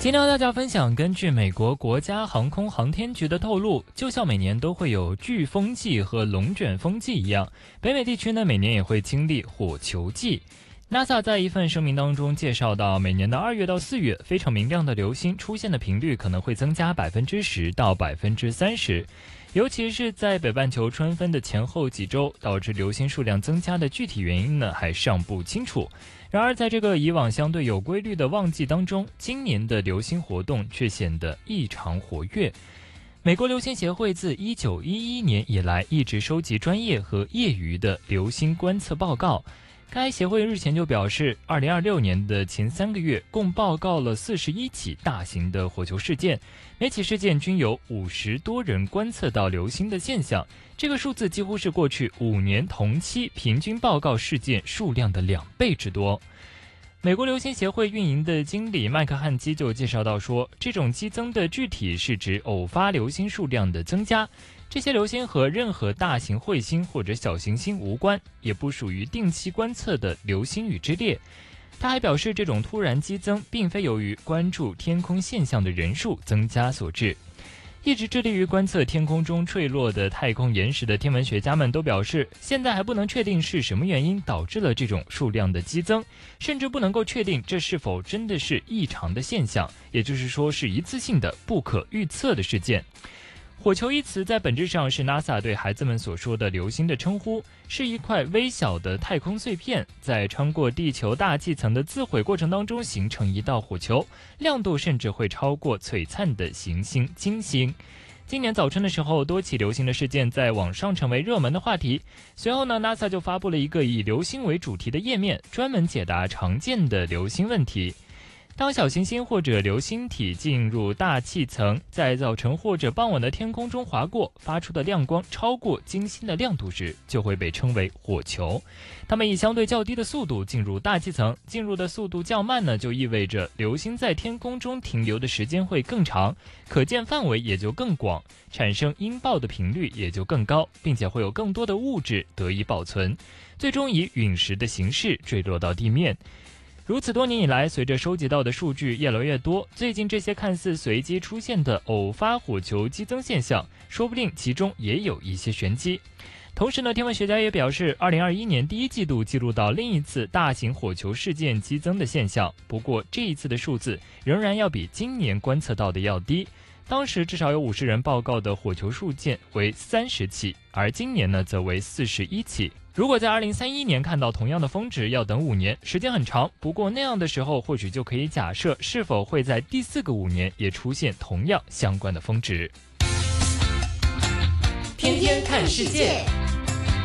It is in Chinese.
今天和大家分享，根据美国国家航空航天局的透露，就像每年都会有飓风季和龙卷风季一样，北美地区呢每年也会经历火球季。NASA 在一份声明当中介绍到，每年的2月到4月，非常明亮的流星出现的频率可能会增加10%到30%，尤其是在北半球春分的前后几周，导致流星数量增加的具体原因呢还尚不清楚。然而，在这个以往相对有规律的旺季当中，今年的流星活动却显得异常活跃。美国流星协会自1911年以来一直收集专业和业余的流星观测报告。该协会日前就表示，2026年的前3个月共报告了41起大型的火球事件，每起事件均有50多人观测到流星的现象，这个数字几乎是过去5年同期平均报告事件数量的2倍之多。美国流星协会运营的经理麦克汉基就介绍到说，这种激增的具体是指偶发流星数量的增加，这些流星和任何大型彗星或者小行星无关，也不属于定期观测的流星雨之列。他还表示，这种突然激增并非由于关注天空现象的人数增加所致。一直致力于观测天空中坠落的太空岩石的天文学家们都表示，现在还不能确定是什么原因导致了这种数量的激增，甚至不能够确定这是否真的是异常的现象，也就是说是一次性的不可预测的事件。火球一词在本质上是 NASA 对孩子们所说的流星的称呼，是一块微小的太空碎片，在穿过地球大气层的自毁过程当中形成一道火球，亮度甚至会超过璀璨的行星金星。今年早春的时候，多起流星的事件在网上成为热门的话题。随后呢 ，NASA 就发布了一个以流星为主题的页面，专门解答常见的流星问题。当小行星或者流星体进入大气层，在早晨或者傍晚的天空中划过，发出的亮光超过金星的亮度时，就会被称为火球。它们以相对较低的速度进入大气层，进入的速度较慢呢，就意味着流星在天空中停留的时间会更长，可见范围也就更广，产生音爆的频率也就更高，并且会有更多的物质得以保存，最终以陨石的形式坠落到地面。如此多年以来，随着收集到的数据越来越多，最近这些看似随机出现的偶发火球激增现象，说不定其中也有一些玄机。同时呢，天文学家也表示，2021年第一季度记录到另一次大型火球事件激增的现象，不过这一次的数字仍然要比今年观测到的要低。当时至少有50人报告的火球事件为30起，而今年呢则为41起。如果在2031年看到同样的峰值，要等5年，时间很长。不过那样的时候，或许就可以假设是否会在第4个5年也出现同样相关的峰值。 天天看世界。